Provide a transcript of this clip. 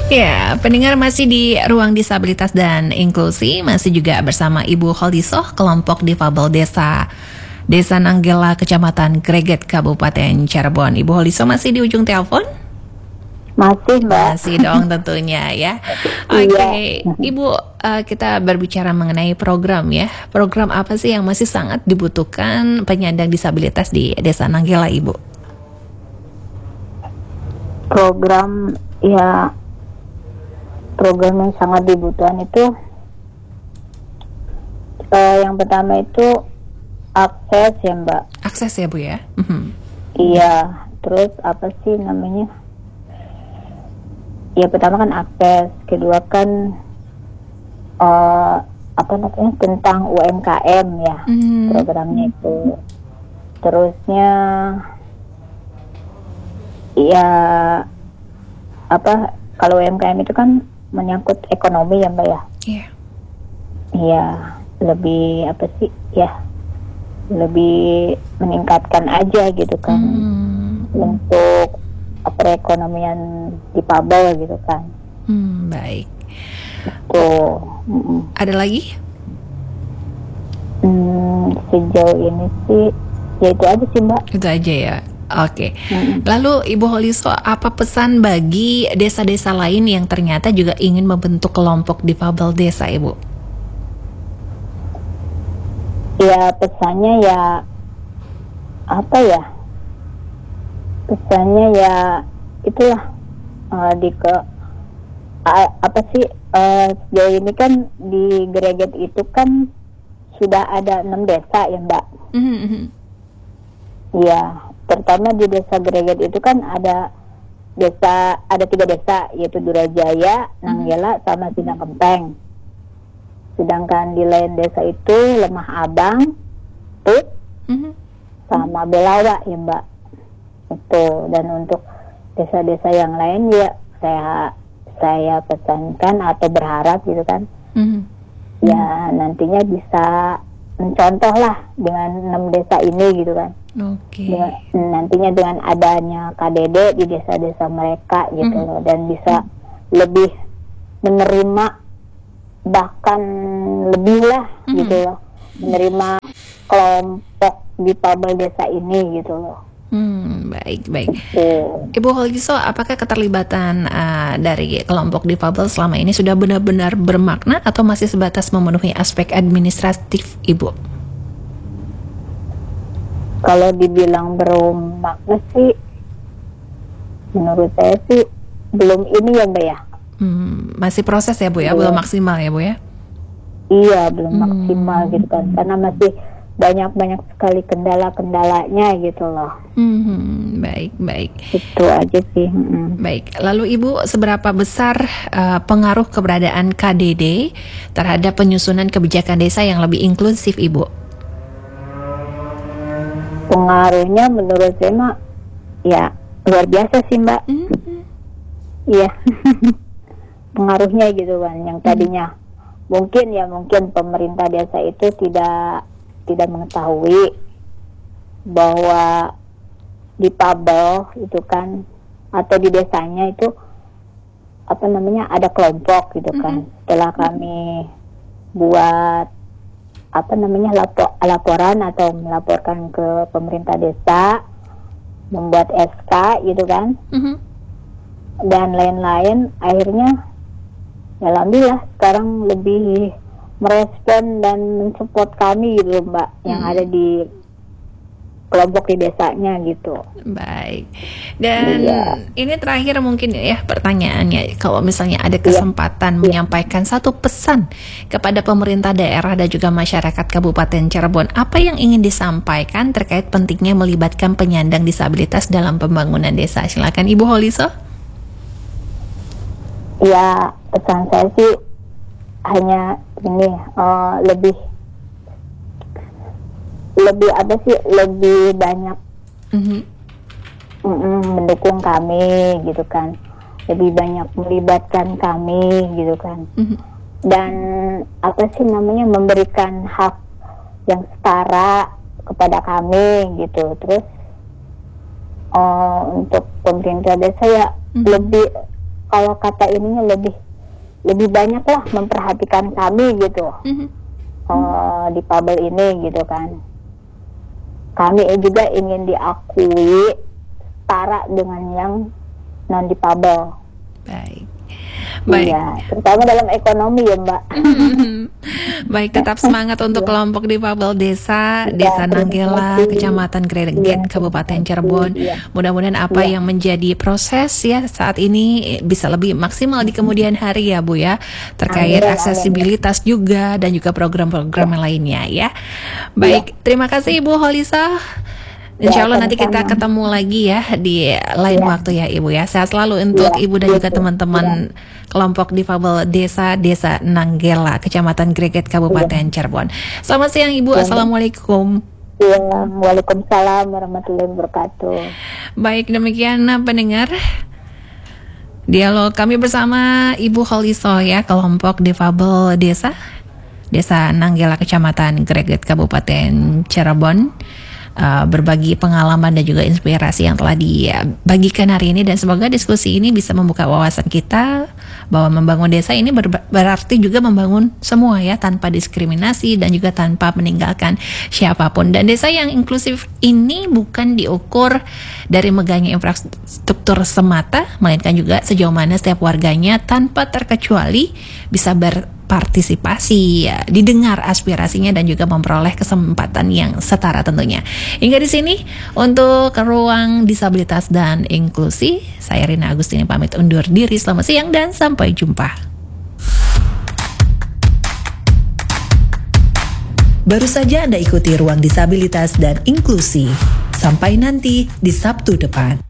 Ya, pendengar masih di Ruang Disabilitas dan Inklusi, masih juga bersama Ibu Holisoh, kelompok difabel Desa Nanggela, Kecamatan Greget, Kabupaten Cirebon. Ibu Holisoh masih di ujung telepon? Masih, Mbak. Masih dong tentunya ya. Oke, Ibu, kita berbicara mengenai program ya. Program apa sih yang masih sangat dibutuhkan penyandang disabilitas di Desa Nanggela, Ibu? Program yang sangat dibutuhkan itu yang pertama itu akses ya, Mbak. Akses ya, Bu ya. Iya, terus apa sih namanya? Ya pertama kan akses, kedua kan tentang UMKM ya, programnya itu. Terusnya ya kalau UMKM itu kan menyangkut ekonomi ya, Mbak ya. Iya. Iya, lebih meningkatkan aja gitu kan untuk perekonomian difabel gitu kan. Baik. Tuh. Ada lagi? Sejauh ini sih ya itu aja sih, Mbak. Itu aja ya. Oke. Lalu Ibu Holisoh, apa pesan bagi desa-desa lain yang ternyata juga ingin membentuk kelompok difabel desa, Ibu? Ya pesannya ya pesannya ya itulah sejauh ini kan di Greget itu kan sudah ada 6 desa ya, Mbak. Iya, pertama di desa Greget itu kan ada 3 desa, yaitu Durajaya, Nanggela, sama Sindang Kempeng. Sedangkan di lain desa itu Lemah Abang, Tut, sama Belawa ya, Mbak. Itu. Dan untuk desa-desa yang lain ya saya pesankan atau berharap gitu kan, ya nantinya bisa mencontoh lah dengan 6 desa ini gitu kan. Nantinya dengan adanya KDD di desa-desa mereka gitu loh, dan bisa lebih menerima, bahkan lebih lah gitu loh, menerima kelompok difabel desa ini gitu loh. Baik. Ibu Holisoh, apakah keterlibatan dari kelompok difabel selama ini sudah benar-benar bermakna atau masih sebatas memenuhi aspek administratif, Ibu? Kalau dibilang bermakna sih, menurut saya sih belum ini ya, Mbak ya. Masih proses ya, Bu ya, belum maksimal ya, Bu ya? Iya, belum maksimal gitu kan, karena masih banyak sekali kendala-kendalanya gitu loh. Baik. Itu aja sih. Baik, lalu Ibu, seberapa besar pengaruh keberadaan KDD terhadap penyusunan kebijakan desa yang lebih inklusif, Ibu? Pengaruhnya menurut saya mah ya luar biasa sih, Mbak. Iya. Pengaruhnya gitu kan, yang tadinya mungkin pemerintah desa itu tidak mengetahui bahwa difabel itu kan, atau di desanya itu ada kelompok gitu kan. Setelah kami buat laporan atau melaporkan ke pemerintah desa, membuat SK gitu kan, dan lain-lain, akhirnya ya alhamdulillah sekarang lebih merespon dan mensupport kami gitu, Mbak, yang ada di kelompok di desanya gitu. Baik. Dan ini terakhir mungkin ya pertanyaannya, kalau misalnya ada kesempatan menyampaikan satu pesan kepada pemerintah daerah dan juga masyarakat Kabupaten Cirebon, apa yang ingin disampaikan terkait pentingnya melibatkan penyandang disabilitas dalam pembangunan desa? Silakan Ibu Holisoh. Ya, pesan saya sih hanya ini, lebih banyak mendukung kami gitu kan, lebih banyak melibatkan kami gitu kan, dan memberikan hak yang setara kepada kami gitu. Terus untuk pemerintah desa ya kalau kata ininya lebih banyak lah memperhatikan kami gitu. Difabel ini gitu kan. Kami juga ingin diakui setara dengan yang non difabel. Baik. Iya, terutama dalam ekonomi ya Mbak. Baik, tetap semangat untuk kelompok difabel Desa Nanggela, Kecamatan Greget, Kabupaten Cirebon. Mudah-mudahan apa yang menjadi proses ya saat ini bisa lebih maksimal di kemudian hari ya Bu ya, terkait aksesibilitas juga dan juga program-program lainnya ya. Baik, terima kasih Ibu Holisa. Insya Allah nanti kita ketemu lagi ya di lain waktu ya Ibu ya. Sehat selalu untuk Ibu dan juga teman-teman kelompok difabel Desa Nanggela, Kecamatan Greget, Kabupaten Cirebon. Selamat siang Ibu, Assalamualaikum. Ya, Waalaikumsalam warahmatullahi wabarakatuh. Baik, demikian pendengar dialog kami bersama Ibu Holiso ya, kelompok difabel Desa Nanggela, Kecamatan Greget, Kabupaten Cirebon. Berbagi pengalaman dan juga inspirasi yang telah dibagikan hari ini, dan semoga diskusi ini bisa membuka wawasan kita bahwa membangun desa ini berarti juga membangun semua ya, tanpa diskriminasi dan juga tanpa meninggalkan siapapun. Dan desa yang inklusif ini bukan diukur dari megahnya infrastruktur semata, melainkan juga sejauh mana setiap warganya tanpa terkecuali bisa partisipasi, ya, didengar aspirasinya dan juga memperoleh kesempatan yang setara tentunya. Hingga di sini untuk ruang disabilitas dan inklusi, saya Rina Agustini pamit undur diri. Selamat siang dan sampai jumpa. Baru saja Anda ikuti ruang disabilitas dan inklusi. Sampai nanti di Sabtu depan.